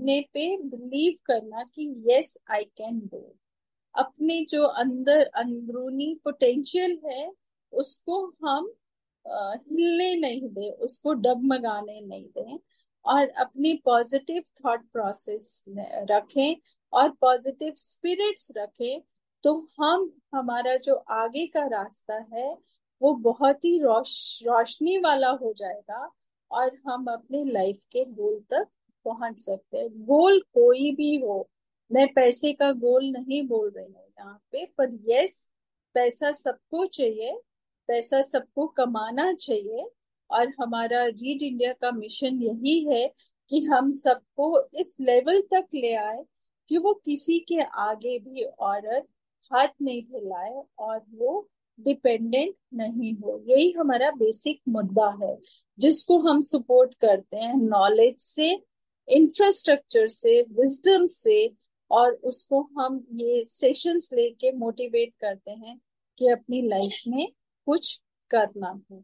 अपने पे बिलीव करना कि यस आई कैन डू। अपने जो अंदर अंदरूनी पोटेंशियल है उसको हम हिलने नहीं दें, उसको डगमगाने नहीं दें, और अपनी पॉजिटिव थॉट प्रोसेस रखें और पॉजिटिव स्पिरिट्स रखें। तो हम हमारा जो आगे का रास्ता है वो बहुत ही रोशनी वाला हो जाएगा, और हम अपने लाइफ के गोल तक पहुंच सकते हैं। गोल कोई भी हो, मैं पैसे का गोल नहीं बोल रही हूँ यहाँ पे, पर यस, पैसा सबको चाहिए, पैसा सबको कमाना चाहिए। और हमारा रीड इंडिया का मिशन यही है कि हम सबको इस लेवल तक ले आए कि वो किसी के आगे भी औरत हाथ नहीं फैलाए और वो डिपेंडेंट नहीं हो। यही हमारा बेसिक मुद्दा है जिसको हम सपोर्ट करते हैं नॉलेज से, इंफ्रास्ट्रक्चर से, विजडम से। और उसको हम ये सेशंस लेके मोटिवेट करते हैं कि अपनी लाइफ में कुछ करना है।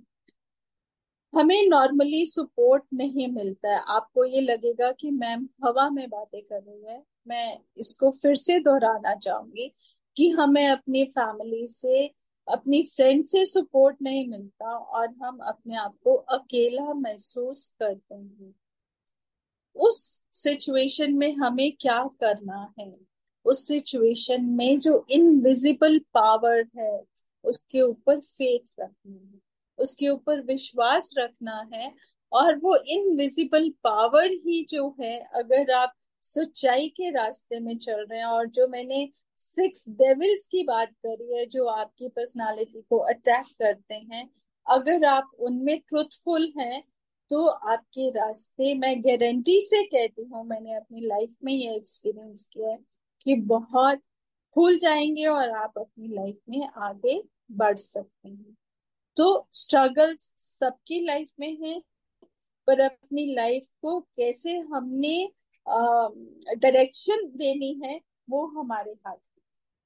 हमें नॉर्मली सपोर्ट नहीं मिलता है। आपको ये लगेगा कि मैम हवा में बातें कर रही है, मैं इसको फिर से दोहराना चाहूंगी कि हमें अपनी फैमिली से, अपनी फ्रेंड से सपोर्ट नहीं मिलता और हम अपने आप को अकेला महसूस करते हैं। उस सिचुएशन में हमें क्या करना है? उस सिचुएशन में जो इनविजिबल पावर है उसके ऊपर फेथ रखना है, उसके ऊपर विश्वास रखना है। और वो इनविजिबल पावर ही जो है, अगर आप सच्चाई के रास्ते में चल रहे हैं, और जो मैंने 6 डेविल्स की बात करी है जो आपकी पर्सनालिटी को अटैक करते हैं, अगर आप उनमें ट्रुथफुल हैं तो आपके रास्ते, मैं गारंटी से कहती हूँ, मैंने अपनी लाइफ में ये एक्सपीरियंस किया है कि बहुत खुल जाएंगे और आप अपनी लाइफ में आगे बढ़ सकते हैं। तो स्ट्रगल्स सबकी लाइफ में है, पर अपनी लाइफ को कैसे हमने डायरेक्शन देनी है वो हमारे हाथ में।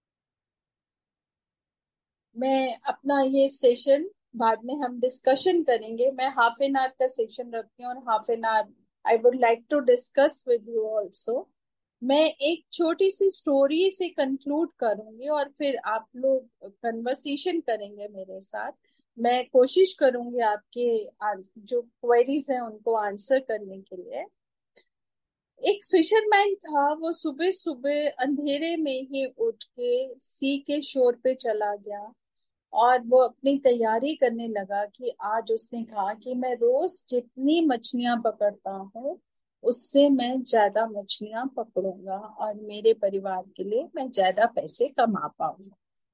मैं अपना ये सेशन बाद में हम डिस्कशन करेंगे। मैं हाफ एन आवर का सेशन रखती हूँ और half an hour I would like to discuss with you also. मैं एक छोटी सी स्टोरी से कंक्लूड करूंगी और फिर आप लोग कन्वर्सेशन करेंगे मेरे साथ। मैं कोशिश करूंगी आपके जो क्वेरीज हैं उनको आंसर करने के लिए। एक फिशरमैन था, वो सुबह सुबह अंधेरे में ही उठ के सी के शोर पे चला गया और वो अपनी तैयारी करने लगा कि आज उसने कहा कि मैं रोज जितनी मछलियां पकड़ता हूँ उससे मैं ज्यादा मछलियां पकड़ूंगा और मेरे परिवार के लिए मैं ज्यादा पैसे कमा पाऊंगा।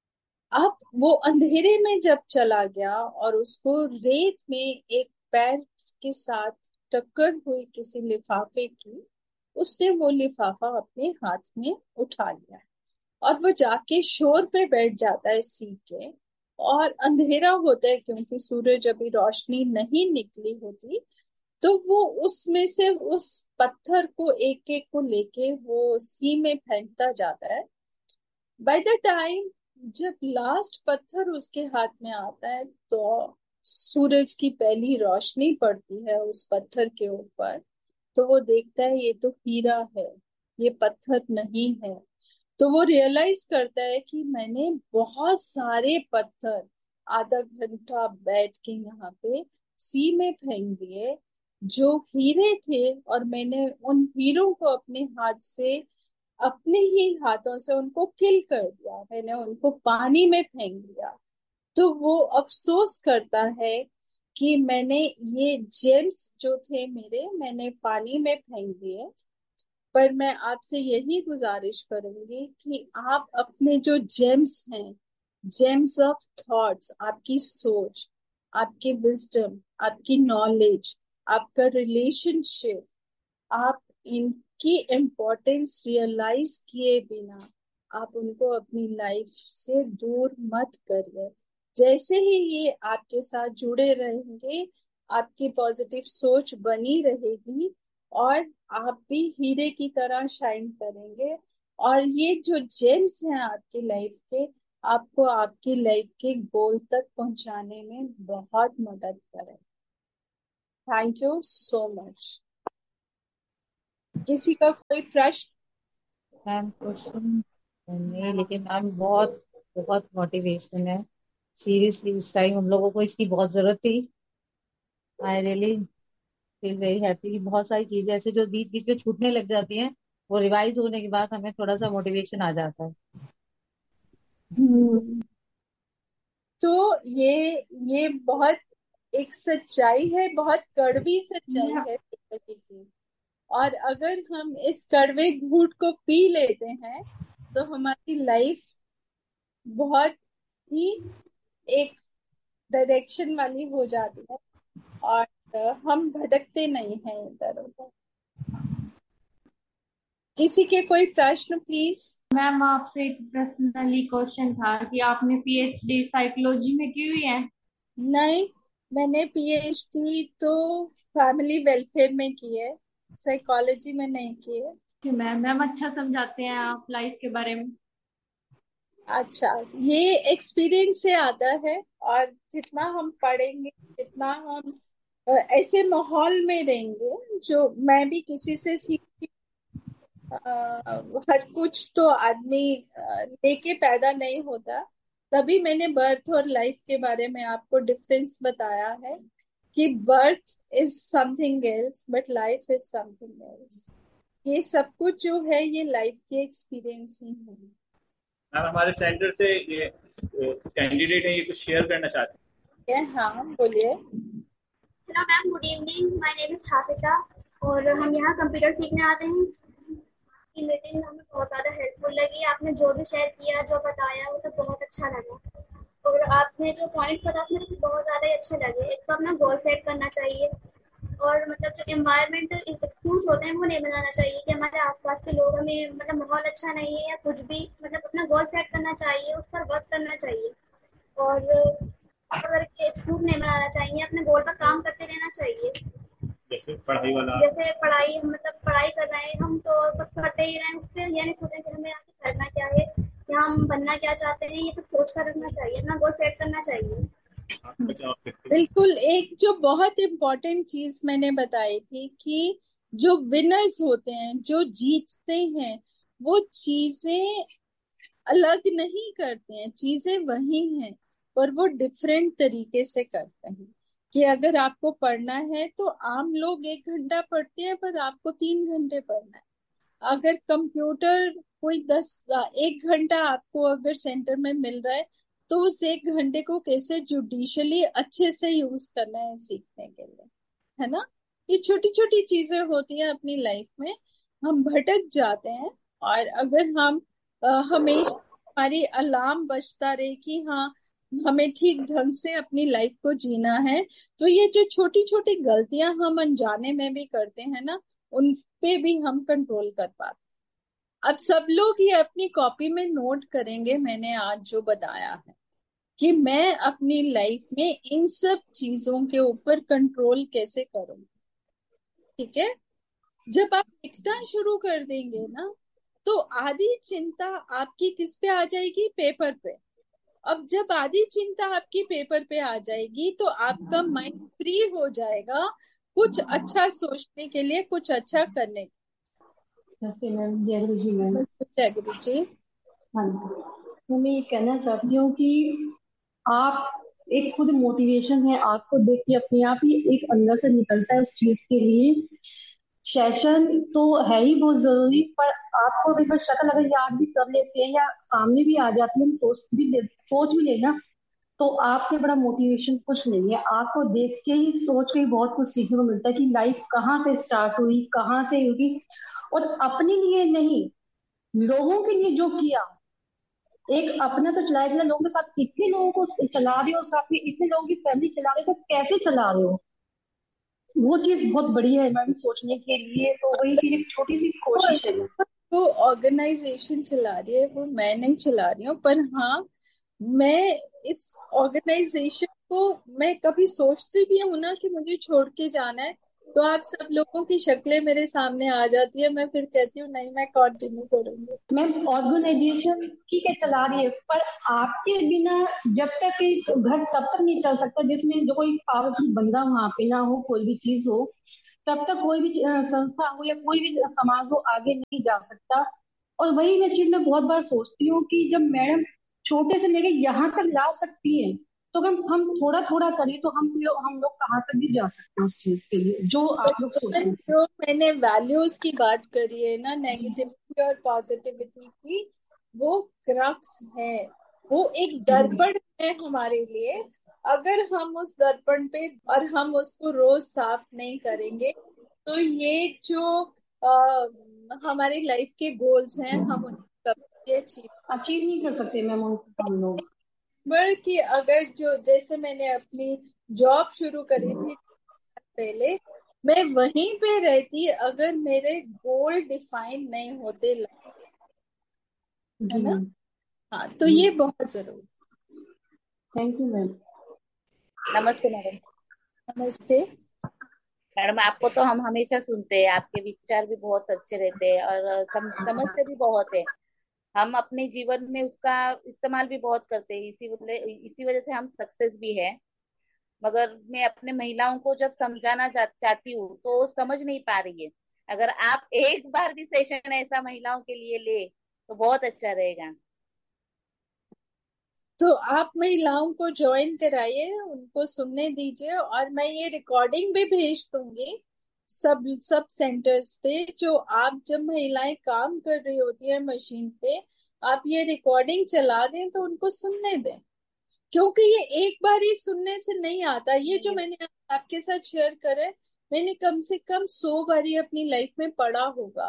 अब वो अंधेरे में जब चला गया और उसको रेत में एक पैर के साथ टक्कर हुई किसी लिफाफे की, उसने वो लिफाफा अपने हाथ में उठा लिया और वो जाके शोर पे बैठ जाता है सीख के। और अंधेरा होता है क्योंकि सूरज अभी रोशनी नहीं निकली होती, तो वो उसमें से उस पत्थर को एक एक को लेके वो सी में फेंकता जाता है। बाय द टाइम जब लास्ट पत्थर उसके हाथ में आता है तो सूरज की पहली रोशनी पड़ती है उस पत्थर के ऊपर, तो वो देखता है ये तो हीरा है, ये पत्थर नहीं है। तो वो रियलाइज करता है कि मैंने बहुत सारे पत्थर आधा घंटा बैठ के यहाँ पे सी में फेंक दिए जो हीरे थे, और मैंने उन हीरों को अपने हाथ से, अपने ही हाथों से उनको किल कर दिया, मैंने उनको पानी में फेंक दिया। तो वो अफसोस करता है कि मैंने ये जेम्स जो थे मेरे, मैंने पानी में फेंक दिए। पर मैं आपसे यही गुजारिश करूंगी कि आप अपने जो जेम्स हैं, जेम्स ऑफ थॉट्स, आपकी सोच, आपकी विजडम, आपकी नॉलेज, आपका रिलेशनशिप, आप इनकी इम्पोर्टेंस रियलाइज किए बिना आप उनको अपनी लाइफ से दूर मत करिए। जैसे ही ये आपके साथ जुड़े रहेंगे, आपकी पॉजिटिव सोच बनी रहेगी और आप भी हीरे की तरह शाइन करेंगे। और ये जो जेम्स हैं आपकी लाइफ के, आपको आपकी लाइफ के गोल तक पहुंचाने में बहुत मदद करें। Thank you so much. किसी का कोई प्रश्न? मैम क्वेश्चन नहीं, लेकिन मैम बहुत बहुत मोटिवेशन है। सीरियसली इस टाइम हम लोगों को इसकी बहुत जरूरत थी। I really feel very happy कि बहुत सारी चीजें ऐसे जो बीच बीच में छूटने लग जाती हैं, वो रिवाइज होने के बाद हमें थोड़ा सा मोटिवेशन आ जाता है। हम्म। तो ये बहुत एक सच्चाई है, बहुत कड़वी सच्चाई है जिंदगी की। और अगर हम इस कड़वे घूंट को पी लेते हैं तो हमारी लाइफ बहुत ही एक डायरेक्शन वाली हो जाती है। और हम भटकते नहीं हैं इधर उधर। किसी के कोई प्रश्न प्लीज? मैम आपसे एक पर्सनली क्वेश्चन था कि आपने पीएचडी साइकोलॉजी में की हुई है? नहीं, मैंने पीएचडी तो फैमिली वेलफेयर में की है, साइकोलॉजी में नहीं की है। कि मैम अच्छा समझाते हैं आप लाइफ के बारे में। अच्छा, ये एक्सपीरियंस से आता है। और जितना हम पढ़ेंगे, जितना हम ऐसे माहौल में रहेंगे, जो मैं भी किसी से सीखती हर कुछ तो आदमी लेके पैदा नहीं होता। तभी मैंने बर्थ और लाइफ के बारे में आपको डिफरेंस बताया है कि birth is something else but life is something else. ये सब कुछ जो है ये लाइफ के एक्सपीरियंस ही है। मैम हमारे सेंटर से ये कैंडिडेट है, ये कुछ शेयर करना चाहते हाँ, बोलिए। Hello ma'am, good evening. My name is Hafiza और हम यहाँ कंप्यूटर सीखने आते हैं। की मीटिंग हमें बहुत ज़्यादा हेल्पफुल लगी। आपने जो भी शेयर किया, जो बताया, वो सब बहुत अच्छा लगा। और आपने जो पॉइंट बताया मुझे तो बहुत ज़्यादा ही अच्छे लगे। एक तो अपना गोल सेट करना चाहिए और मतलब जो एनवायरनमेंट एक्सक्यूज होते हैं वो नहीं बनाना चाहिए कि हमारे आसपास के लोग हमें मतलब माहौल अच्छा नहीं है या कुछ भी। मतलब अपना गोल सेट करना चाहिए, उस पर वर्क करना चाहिए और अगर एक्सक्यूज नहीं बनाना चाहिए, अपने गोल पर काम करते रहना चाहिए। हैं, जैसे पढ़ाई वाला। जैसे पढ़ाई, मतलब पढ़ाई कर रहे हैं हम तो बस पढ़ते ही रहें उस पर, यानी सोचें कि हमें आगे करना क्या है या हम बनना क्या चाहते हैं, ये सब सोच कर रखना चाहिए, अपना गोल सेट करना चाहिए। आपका जवाब देखते हैं। बिल्कुल, एक जो बहुत इम्पोर्टेंट चीज मैंने बताई थी कि जो विनर्स होते हैं, जो जीतते हैं, वो चीजें अलग नहीं करते हैं, चीजें वही हैं, पर वो डिफरेंट तरीके से करते हैं। कि अगर आपको पढ़ना है तो आम लोग 1 घंटा पढ़ते हैं, पर आपको 3 घंटे पढ़ना है। अगर कंप्यूटर कोई 1 घंटा आपको अगर सेंटर में मिल रहा है, तो उस 1 घंटे को कैसे जुडिशली अच्छे से यूज करना है सीखने के लिए, है ना? ये छोटी छोटी चीजें होती हैं अपनी लाइफ में। हम भटक जाते हैं। और अगर हम हमेशा हमारी अलार्म बजता रहे कि हाँ, हमें ठीक ढंग से अपनी लाइफ को जीना है, तो ये जो छोटी छोटी गलतियां हम अनजाने में भी करते हैं ना, उन पे भी हम कंट्रोल कर पाते। अब सब लोग ये अपनी कॉपी में नोट करेंगे मैंने आज जो बताया है, कि मैं अपनी लाइफ में इन सब चीजों के ऊपर कंट्रोल कैसे करूं। ठीक है? जब आप लिखना शुरू कर देंगे ना, तो आधी चिंता आपकी किस पे आ जाएगी? पेपर पे। अब जब आधी चिंता आपकी पेपर पे आ जाएगी तो आपका माइंड फ्री हो जाएगा कुछ अच्छा सोचने के लिए, कुछ अच्छा करने के नमस्ते मैम, जय गुरु जी मैम। लिए। जय गुरु जी। हाँ जी, मैं ये कहना चाहती हूँ कि आप एक खुद मोटिवेशन है, आपको देख के अपने आप ही एक अंदर से निकलता है उस चीज के लिए। सेशन तो है ही बहुत जरूरी, पर आपको एक बार शक्ल अगर याद भी कर लेते हैं या सामने भी आ जाती है, हम सोच भी लेना, तो आपसे बड़ा मोटिवेशन कुछ नहीं है। आपको देख के ही, सोच के ही बहुत कुछ सीखने को मिलता है कि लाइफ कहाँ से स्टार्ट हुई, कहाँ से हुई। और अपने लिए नहीं, लोगों के लिए जो किया, एक अपना तो चलाया चला, लोगों के साथ इतने लोगों को चला रहे हो, साथ में इतने लोगों की फैमिली चला रहे हो, तो कैसे चला रहे हो, वो चीज बहुत बड़ी है मैम सोचने के लिए। तो वही चीज एक छोटी सी वो कोशिश है। वो ऑर्गेनाइजेशन चला रही है, वो मैं नहीं चला रही हूँ। पर हाँ, मैं इस ऑर्गेनाइजेशन को मैं कभी सोचती भी हूँ ना कि मुझे छोड़ के जाना है, तो आप सब लोगों की शक्लें मेरे सामने आ जाती है। मैं फिर कहती हूँ नहीं, मैं कंटिन्यू करूंगी। मैम ऑर्गेनाइजेशन ठीक है चला रही है, पर आपके बिना जब तक एक घर तब तक नहीं चल सकता जिसमें जो कोई पावरफुल बंदा वहां पे ना हो, कोई भी चीज हो। तब तक कोई भी संस्था हो या कोई भी समाज हो आगे नहीं जा सकता। और वही मैं चीज मैं बहुत बार सोचती हूँ कि जब मैडम छोटे से लेके यहाँ तक ला सकती है, तो हम थोड़ा थोड़ा करें तो हम लोग कहाँ तक भी जा सकते हैं उस चीज के लिए जो आप लोग पर सोचते हैं। जो मैंने वैल्यूज की बात करी है ना, नेगेटिविटी और पॉजिटिविटी की, वो क्रक्स है। वो एक दर्पण है हमारे लिए। अगर हम उस दर्पण पे और हम उसको रोज साफ नहीं करेंगे, तो ये जो हमारी लाइफ के गोल्स हैं, हम उनको कभी अचीव। अचीव नहीं कर सकते मैम हम लोग। बल्कि अगर जो जैसे मैंने अपनी जॉब शुरू करी थी पहले, मैं वहीं पे रहती अगर मेरे गोल डिफाइन नहीं होते, है जी ना। मैम। हाँ, तो ये बहुत जरूरी। Thank you ma'am. नमस्ते मैडम। नमस्ते। मैडम आपको तो हम हमेशा सुनते हैं, आपके विचार भी बहुत अच्छे रहते हैं और समझते भी बहुत है। हम अपने जीवन में उसका इस्तेमाल भी बहुत करते हैं, इसी वजह से हम सक्सेस भी है। मगर मैं अपने महिलाओं को जब समझाना चाहती हूँ तो वो समझ नहीं पा रही है। अगर आप एक बार भी सेशन ऐसा महिलाओं के लिए ले तो बहुत अच्छा रहेगा। तो आप महिलाओं को ज्वाइन कराइए, उनको सुनने दीजिए, और मैं ये रिकॉर्डिंग भी भेज दूंगी सब सब सेंटर्स पे। जो आप जब महिलाएं काम कर रही होती है मशीन पे, आप ये रिकॉर्डिंग चला दें तो उनको सुनने दें। क्योंकि ये एक बार ही सुनने से नहीं आता। ये जो मैंने आपके साथ शेयर करा है, मैंने कम से कम 100 बारी अपनी लाइफ में पढ़ा होगा।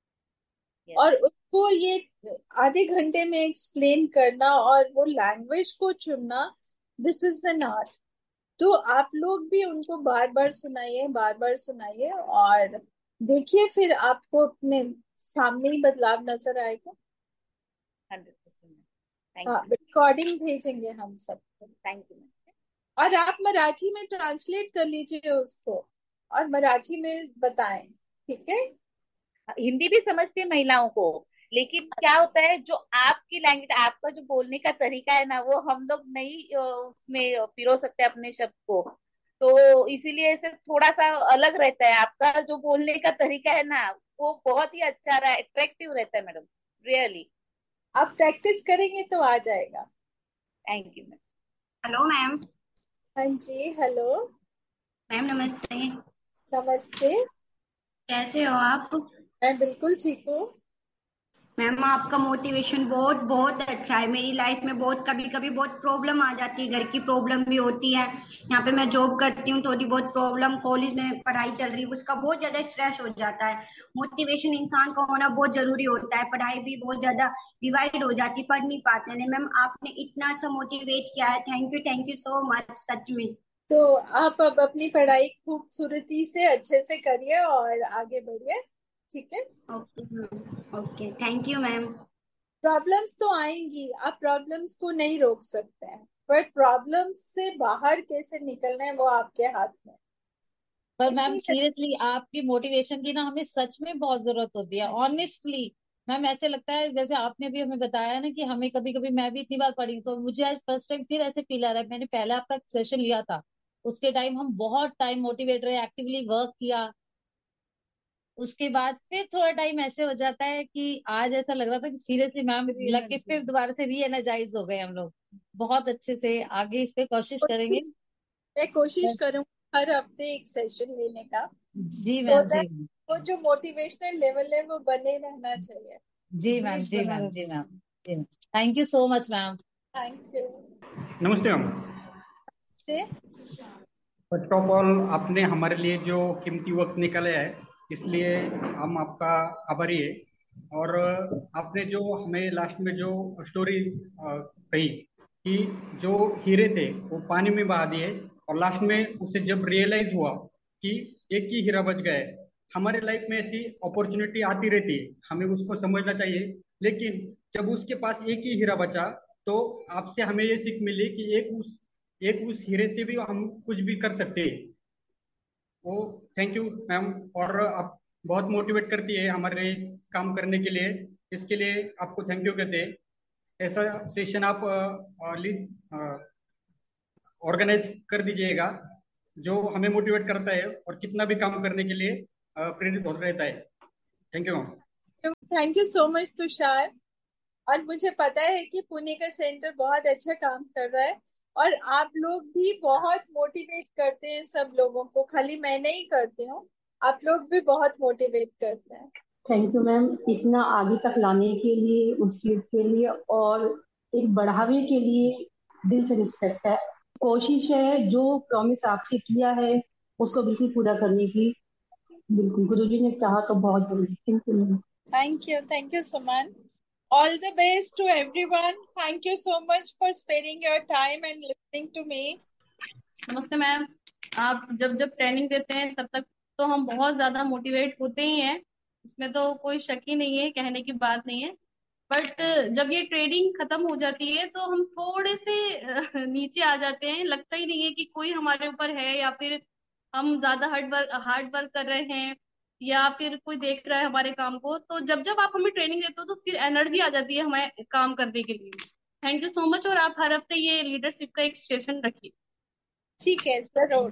और यस। उसको ये आधे घंटे में एक्सप्लेन करना और वो लैंग्वेज को चुनना, दिस इज एन आर्ट। तो आप लोग भी उनको बार बार सुनाइए, बार बार सुनाइए, और देखिए फिर आपको अपने सामने ही बदलाव नजर आएगा। 100%। थैंक हाँ, यू। रिकॉर्डिंग भेजेंगे हम सबको। Thank you. और आप मराठी में ट्रांसलेट कर लीजिए उसको, और मराठी में बताएं, ठीक है। हिंदी भी समझती है महिलाओं को, लेकिन क्या होता है जो आपकी लैंग्वेज, आपका जो बोलने का तरीका है ना, वो हम लोग नहीं उसमें पिरो सकते अपने शब्द को। तो इसीलिए ऐसे थोड़ा सा अलग रहता है आपका जो बोलने का तरीका है ना, वो बहुत ही अच्छा रहा, अट्रैक्टिव रहता है मैडम, रियली। आप प्रैक्टिस करेंगे तो आ जाएगा। Thank you ma'am. Hello ma'am. हाँ जी, हेलो। मैम नमस्ते। नमस्ते। कैसे हो आप? मैं बिल्कुल ठीक हूँ। मैम आपका मोटिवेशन बहुत बहुत अच्छा है। मेरी लाइफ में बहुत कभी कभी बहुत प्रॉब्लम आ जाती है, घर की प्रॉब्लम भी होती है। यहाँ पे मैं जॉब करती हूँ, थोड़ी बहुत प्रॉब्लम, कॉलेज में पढ़ाई चल रही है, उसका बहुत ज्यादा स्ट्रेस हो जाता है। मोटिवेशन इंसान का होना बहुत जरूरी होता है। पढ़ाई भी बहुत ज्यादा डिवाइड हो जाती है, पढ़ नहीं पाते हैं। मैम आपने इतना अच्छा मोटिवेट किया है, थैंक यू सो मच सच में। तो आप अब अपनी पढ़ाई खूबसूरती से अच्छे से करिए और आगे बढ़िए, ठीक है। Okay ma'am. Okay, thank you ma'am. Problems तो आएंगी, आप प्रॉब्लम्स को नहीं रोक सकते हैं, पर प्रॉब्लम्स से बाहर कैसे निकलना है वो आपके हाथ में। पर मैम इतनी सीरियसली आपकी मोटिवेशन की ना हमें सच में बहुत जरूरत होती है, ऑनेस्टली। मैम ऐसे लगता है जैसे आपने भी हमें बताया ना कि हमें कभी कभी, मैं भी इतनी बार पढ़ी तो मुझे आज फर्स्ट टाइम फिर ऐसे फील आ रहा है। मैंने पहले आपका सेशन लिया था, उसके टाइम हम बहुत टाइम मोटिवेट रहे, एक्टिवली वर्क किया। उसके बाद फिर थोड़ा टाइम ऐसे हो जाता है कि आज ऐसा लग रहा था कि सीरियसली मैम लग के फिर दोबारा से री एनर्जाइज हो गए हम लोग। बहुत अच्छे से आगे इस पे कोशिश करेंगे। मैं कोशिश करूंगी हर हफ्ते एक सेशन लेने का, जी तो मैम, जी मैम, वो जो मोटिवेशनल लेवल है वो बने रहना चाहिए। जी ma'am, ji ma'am, ji ma'am, ji ma'am. Thank you so much ma'am. Thank you. नमस्ते मैम। फर्स्ट ऑफ ऑल आपने हमारे लिए जो कीमती वक्त निकाला है, इसलिए हम आपका आभारी है। और आपने जो हमें लास्ट में जो स्टोरी कही कि जो हीरे थे वो पानी में बहा दिए, और लास्ट में उसे जब रियलाइज हुआ कि एक ही हीरा बच गया है। हमारे लाइफ में ऐसी अपॉर्चुनिटी आती रहती है, हमें उसको समझना चाहिए। लेकिन जब उसके पास एक ही हीरा बचा, तो आपसे हमें ये सीख मिली कि एक उस हीरे से भी हम कुछ भी कर सकते हैं। वो थैंक यू मैम। और आप बहुत मोटिवेट करती है हमारे काम करने के लिए, इसके लिए आपको थैंक यू कहते हैं। ऐसा सेशन आप ऑर्गेनाइज कर दीजिएगा। जो हमें मोटिवेट करता है और कितना भी काम करने के लिए प्रेरित होता रहता है। Thank you ma'am. Thank you so much Tushar. और मुझे पता है कि पुणे का सेंटर बहुत अच्छा काम कर रहा है, और आप लोग भी बहुत मोटिवेट करते हैं सब लोगों को, खाली मैं नहीं करती हूँ, आप लोग भी बहुत मोटिवेट करते हैं। थैंक यू मैम, इतना आगे तक लाने के लिए, उस चीज के लिए और एक बढ़ावे के लिए दिल से रिस्पेक्ट है। कोशिश है जो प्रॉमिस आपसे किया है उसको बिल्कुल पूरा करने की। बिल्कुल, गुरुजी ने चाहा तो बहुत जल्दी। Thank you ma'am. Thank you, Suman. All the best to everyone. Thank you so much for sparing your time and listening to me. नमस्ते मैम। आप जब जब ट्रेनिंग देते हैं तब तक तो हम बहुत ज्यादा मोटिवेट होते ही हैं, इसमें तो कोई शक ही नहीं है, कहने की बात नहीं है। बट जब ये ट्रेनिंग खत्म हो जाती है तो हम थोड़े से नीचे आ जाते हैं, लगता ही नहीं है कि कोई हमारे ऊपर है, या फिर हम ज्यादा हार्ड वर्क कर रहे हैं, या फिर कोई देख रहा है हमारे काम को। तो जब जब आप हमें ट्रेनिंग देते हो तो फिर एनर्जी आ जाती है हमें काम करने के लिए। Thank you so much. और आप हर हफ्ते ये लीडरशिप का एक सेशन रखिए। ठीक है, जरूर।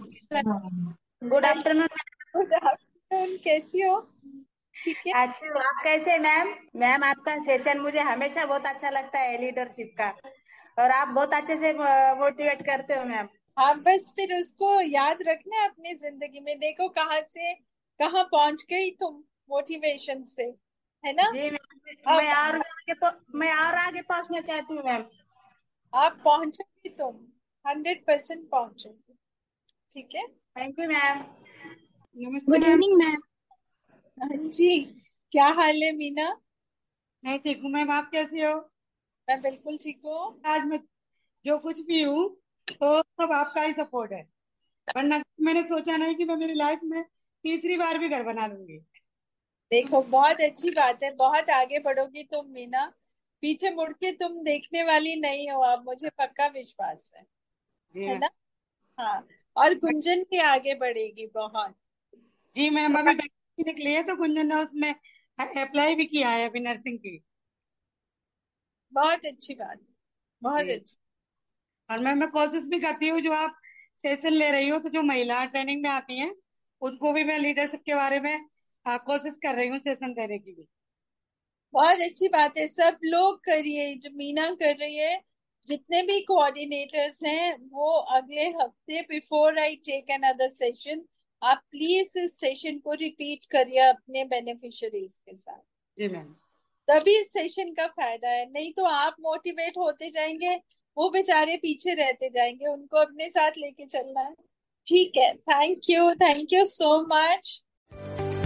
Good afternoon. गुड आफ्टरनून, कैसी हो? ठीक है। अच्छा, आप कैसे मैम? मैम आपका सेशन मुझे हमेशा बहुत अच्छा लगता है लीडरशिप का, और आप बहुत अच्छे से मोटिवेट करते हो मैम। हाँ, बस फिर उसको याद रखना है अपनी जिंदगी में। देखो कहाँ से कहाँ पहुंच गई तुम मोटिवेशन से, है ना? जी मैम, अब मैं और आगे पहुंचना चाहती हूँ मैम। आप पहुंचोगी, तुम 100% पहुंचोगी। ठीक है। Thank you ma'am. नमस्ते गुड मैम। Evening ma'am. हाँ जी, क्या हाल है मीना? मैं ठीक हूँ मैम, आप कैसी हो? मैं बिल्कुल ठीक हूँ। आज मैं जो कुछ भी हूँ तो सब आपका ही सपोर्ट है, वरना मैंने सोचा नहीं कि मैं मेरी लाइफ में तीसरी बार भी घर बना लूंगी। देखो, बहुत अच्छी बात है, बहुत आगे बढ़ोगी तुम मीना। पीछे मुड़ के तुम देखने वाली नहीं हो, अब मुझे पक्का विश्वास जी है मैम। ना? हाँ। और गुंजन भी आगे बढ़ेगी बहुत। जी मैम, अभी वैकेंसी निकली है तो गुंजन ने उसमें अप्लाई भी किया है अभी नर्सिंग की। बहुत अच्छी बात है, बहुत जी। अच्छी। और मैम मैं कोशिश भी करती हूँ, जो आप सेशन ले रही हो तो जो महिला ट्रेनिंग में आती हैं उनको भी मैं लीडरशिप के बारे में कोशिश कर रही हूँ सेशन देने की भी। बहुत अच्छी बात है, सब लोग करिए जो मीना कर रही है। जितने भी कोऑर्डिनेटर्स हैं वो अगले हफ्ते, before I take another session, आप प्लीज इस सेशन को रिपीट करिए अपने बेनिफिशियरीज के साथ। जी मैम। तभी इस सेशन का फायदा है, नहीं तो आप मोटिवेट होते जाएंगे, वो बेचारे पीछे रहते जाएंगे, उनको अपने साथ लेके चलना है। ठीक है, थैंक यू सो मच।